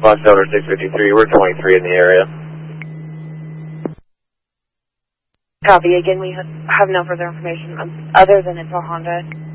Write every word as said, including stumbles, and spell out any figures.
Fox Delta six fifty-three, we're twenty-three in the area. Copy. Again, we have no further information other than it's a Honda.